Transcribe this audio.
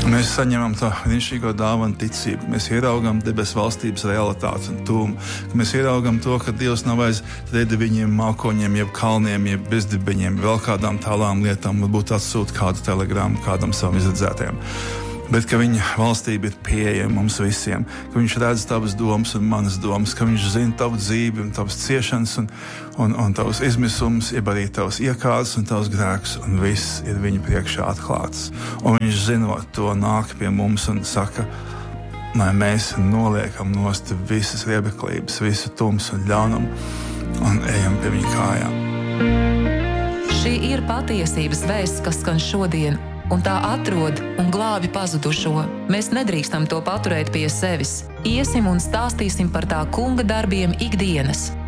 Mēs saņemam tā brīnišķīgo dāvanu ticību. Mēs ieraugam debesu valstības realitāti un tūmu. Mēs ieraugam to, ka Dievs nav aiz rediviņiem, mākoņiem, jeb kalniem, jeb bezdibeņiem, vēl kādām tālām lietām, varbūt atsūt kādu telegrammu kādam savam izredzētiem. Bet ka viņa valstība ir pieejama mums visiem, ka viņš redz tavas domas un manas domas, ka viņš zina tavu dzīvi un tavas ciešanas un tavas izmisums, jeb arī tavas iekārtas un tavas grēkus, un viss ir viņa priekšā atklāts. Un viņš zinot to nāk pie mums un saka, lai mēs noliekam nost visas riebeklības, visu tumsu un ļaunumu un ejam pie viņa kājām. Šī ir patiesības vēsts, kas skan šodien, un tā atrod un glābi pazudušo. Mēs nedrīkstam to paturēt pie sevis. Iesim un stāstīsim par tā kunga darbiem ikdienas.